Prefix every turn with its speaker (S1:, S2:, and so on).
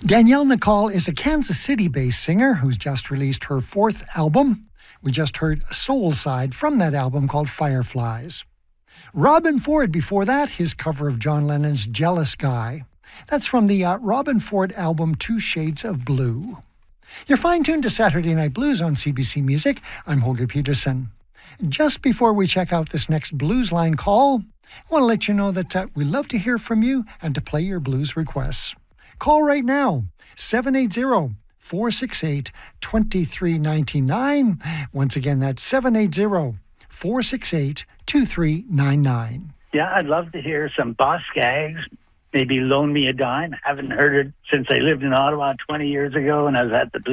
S1: Danielle Nicole is a Kansas City-based singer who's just released her fourth album. We just heard Soul Side from that album called Fireflies. Robben Ford before that, his cover of John Lennon's Jealous Guy. That's from the Robben Ford album Two Shades of Blue. You're fine-tuned to Saturday Night Blues on CBC Music. I'm Holger Peterson. Just before we check out this next Blues Line call, I want to let you know that we love to hear from you and to play your blues requests. Call right now, 780-468-2399. Once again, that's 780-468-2399.
S2: Yeah, I'd love to hear some Boss Skaggs, maybe Loan Me a Dime. Haven't heard it since I lived in Ottawa 20 years ago and I was at the Blues